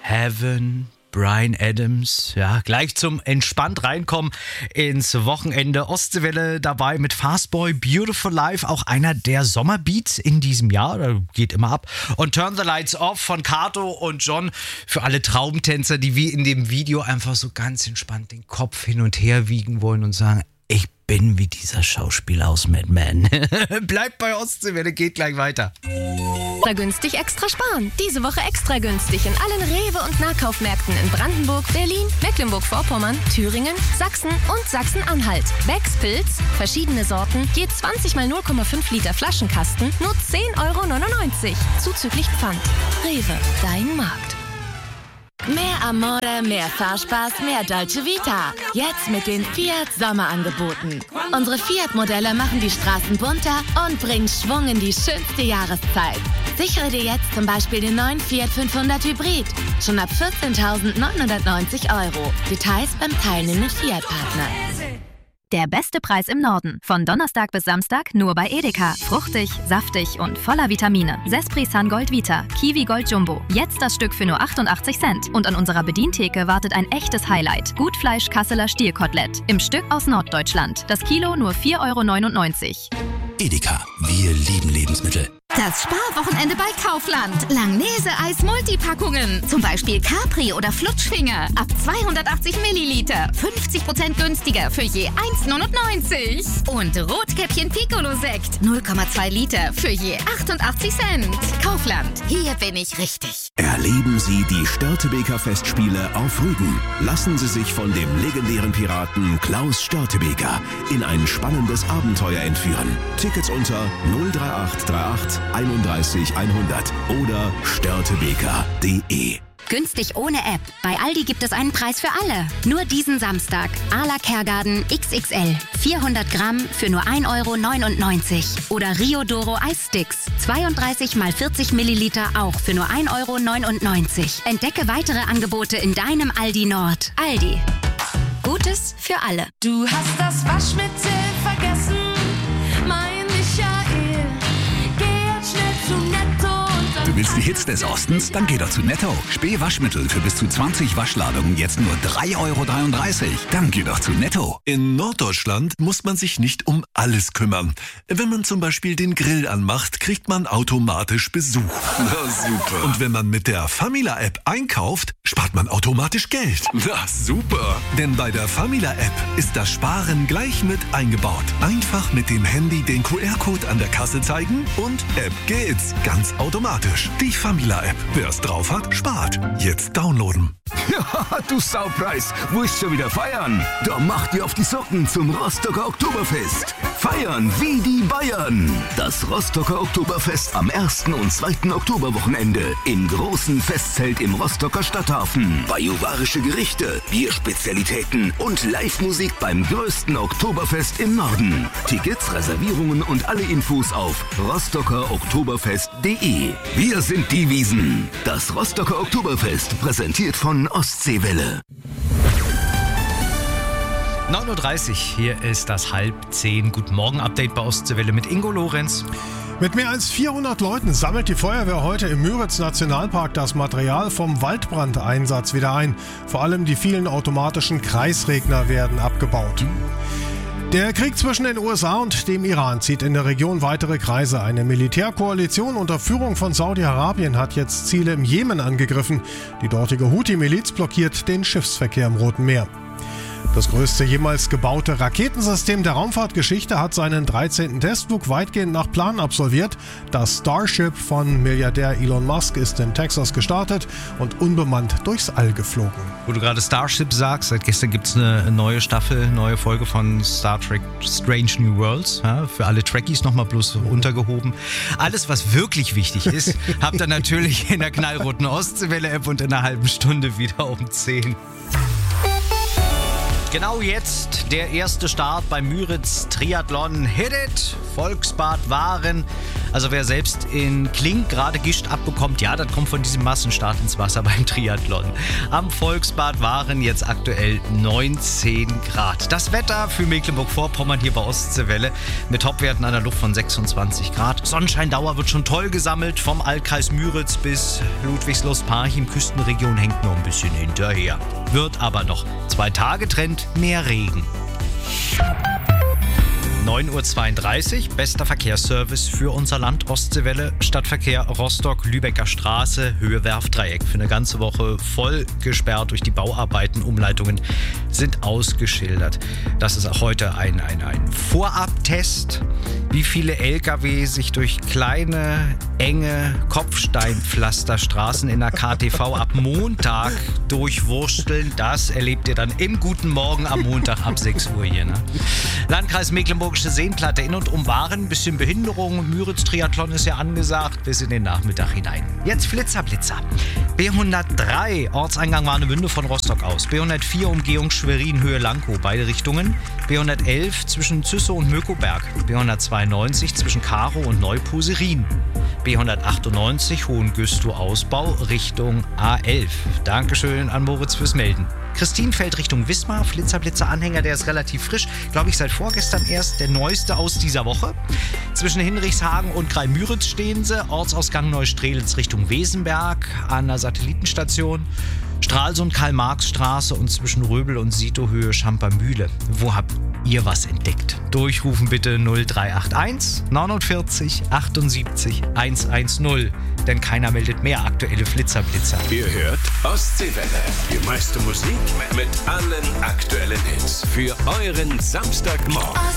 Heaven, Bryan Adams, ja, gleich zum entspannt reinkommen ins Wochenende. Ostseewelle dabei mit Fastboy, Beautiful Life, auch einer der Sommerbeats in diesem Jahr, da geht immer ab. Und Turn the Lights Off von Kato und John für alle Traumtänzer, die wie in dem Video einfach so ganz entspannt den Kopf hin und her wiegen wollen und sagen, ich bin wie dieser Schauspieler aus Mad Men. Bleibt bei Ostseewelle, geht gleich weiter. Extra günstig, extra sparen. Diese Woche extra günstig in allen Rewe- und Nahkaufmärkten in Brandenburg, Berlin, Mecklenburg-Vorpommern, Thüringen, Sachsen und Sachsen-Anhalt. Becks Pilz, verschiedene Sorten, je 20 mal 0,5 Liter Flaschenkasten, nur 10,99 €. Zuzüglich Pfand. Rewe, dein Markt. Mehr Amore, mehr Fahrspaß, mehr Dolce Vita. Jetzt mit den Fiat Sommerangeboten. Unsere Fiat-Modelle machen die Straßen bunter und bringen Schwung in die schönste Jahreszeit. Sichere dir jetzt zum Beispiel den neuen Fiat 500 Hybrid. Schon ab 14.990 €. Details beim teilnehmenden Fiat-Partner. Der beste Preis im Norden. Von Donnerstag bis Samstag nur bei Edeka. Fruchtig, saftig und voller Vitamine. Sespri Sun Gold Vita, Kiwi Gold Jumbo. Jetzt das Stück für nur 88 Cent. Und an unserer Bedientheke wartet ein echtes Highlight. Gutfleisch Kasseler Stierkotelett. Im Stück aus Norddeutschland. Das Kilo nur 4,99 €. Edeka, wir lieben Lebensmittel. Das Sparwochenende bei Kaufland. Langnese-Eis Multipackungen. Zum Beispiel Capri oder Flutschfinger. Ab 280 Milliliter. 50% günstiger für je 1,99 €. Und Rotkäppchen Piccolo-Sekt. 0,2 Liter für je 88 Cent. Kaufland. Hier bin ich richtig. Erleben Sie die Störtebeker Festspiele auf Rügen. Lassen Sie sich von dem legendären Piraten Klaus Störtebeker in ein spannendes Abenteuer entführen. Tickets unter 03838 31 100 oder störtebeker.de. Günstig ohne App. Bei Aldi gibt es einen Preis für alle. Nur diesen Samstag. Ala Kergarten XXL. 400 Gramm für nur 1,99 € Oder Rio Doro Eissticks. 32 mal 40 Milliliter auch für nur 1,99 €. Entdecke weitere Angebote in deinem Aldi Nord. Aldi. Gutes für alle. Du hast das Waschmittel vergessen, mein Michael. Geh jetzt schnell zu Netto. Du willst die Hits des Ostens? Dann geh doch zu Netto. Spähwaschmittel für bis zu 20 Waschladungen jetzt nur 3,33 €. Dann geh doch zu Netto. In Norddeutschland muss man sich nicht um alles kümmern. Wenn man zum Beispiel den Grill anmacht, kriegt man automatisch Besuch. Na super. Und wenn man mit der Famila-App einkauft, spart man automatisch Geld. Na super. Denn bei der Famila-App ist das Sparen gleich mit eingebaut. Einfach mit dem Handy den QR-Code an der Kasse zeigen und App geht's. Ganz automatisch. Die Famila-App. Wer es drauf hat, spart. Jetzt downloaden. Ja, du Saupreis, willst schon wieder feiern? Da mach dir auf die Socken zum Rostocker Oktoberfest. Feiern wie die Bayern. Das Rostocker Oktoberfest am 1. und 2. Oktoberwochenende im großen Festzelt im Rostocker Stadthafen. Bajuwarische Gerichte, Bierspezialitäten und Live-Musik beim größten Oktoberfest im Norden. Tickets, Reservierungen und alle Infos auf rostockeroktoberfest.de. Wir sind die Wiesen. Das Rostocker Oktoberfest, präsentiert von Ostseewelle. 9:30 Uhr, hier ist das 9:30. Guten Morgen, Update bei Ostseewelle mit Ingo Lorenz. Mit mehr als 400 Leuten sammelt die Feuerwehr heute im Müritz-Nationalpark das Material vom Waldbrandeinsatz wieder ein. Vor allem die vielen automatischen Kreisregner werden abgebaut. Der Krieg zwischen den USA und dem Iran zieht in der Region weitere Kreise. Eine Militärkoalition unter Führung von Saudi-Arabien hat jetzt Ziele im Jemen angegriffen. Die dortige Houthi-Miliz blockiert den Schiffsverkehr im Roten Meer. Das größte jemals gebaute Raketensystem der Raumfahrtgeschichte hat seinen 13. Testflug weitgehend nach Plan absolviert. Das Starship von Milliardär Elon Musk ist in Texas gestartet und unbemannt durchs All geflogen. Wo du gerade Starship sagst, seit gestern gibt es eine neue Staffel, neue Folge von Star Trek Strange New Worlds. Ja, für alle Trekkies nochmal bloß untergehoben. Alles, was wirklich wichtig ist, habt ihr natürlich in der knallroten Ostseewelle-App und in einer halben Stunde wieder um 10. Genau jetzt der erste Start beim Müritz Triathlon Hit It, Volksbad Waren. Also wer selbst in Klink gerade Gischt abbekommt, ja, das kommt von diesem Massenstart ins Wasser beim Triathlon. Am Volksbad waren jetzt aktuell 19 Grad. Das Wetter für Mecklenburg-Vorpommern hier bei Ostseewelle mit Topwerten an der Luft von 26 Grad. Sonnenscheindauer wird schon toll gesammelt. Vom Altkreis Müritz bis Ludwigslust-Parchim, Küstenregion hängt noch ein bisschen hinterher. Wird aber noch. 2 Tage Trend, mehr Regen. 9.32 Uhr, bester Verkehrsservice für unser Land Ostseewelle. Stadtverkehr Rostock, Lübecker Straße, Höhe Werftdreieck. Für eine ganze Woche voll gesperrt durch die Bauarbeiten. Umleitungen sind ausgeschildert. Das ist auch heute ein Vorabtest, wie viele LKW sich durch kleine, enge Kopfsteinpflasterstraßen in der KTV ab Montag durchwursteln. Das erlebt ihr dann im Guten Morgen am Montag ab 6 Uhr hier. Ne? Landkreis Mecklenburgische Seenplatte in und um Waren. Ein bisschen Behinderung. Müritz-Triathlon ist ja angesagt bis in den Nachmittag hinein. Jetzt Flitzer-Blitzer. B103, Ortseingang Warnemünde von Rostock aus. B104, Umgehung Schwerin, Höhe Lankow, beide Richtungen. B111 zwischen Züssow und Möckoberg. B192 zwischen Karow und Neupuserin. B198, Hohengüstow Ausbau, Richtung A11. Dankeschön an Moritz fürs Melden. Christinfeld Richtung Wismar, Flitzer-Blitzer-Anhänger, der ist relativ frisch. Glaube ich, seit vorgestern erst der neueste aus dieser Woche. Zwischen Hinrichshagen und Greimüritz stehen sie. Ortsausgang Neustrelitz Richtung Wesenberg an der Satellitenstation. Stralsund, Karl-Marx-Straße und zwischen Röbel und Sitohöhe Schampermühle. Wo habt ihr was entdeckt? Durchrufen bitte 0381 49 78 110. Denn keiner meldet mehr aktuelle Flitzer-Blitzer. Ihr hört Ostseewelle. Die meiste Musik mit allen aktuellen Hits. Für euren Samstagmorgen.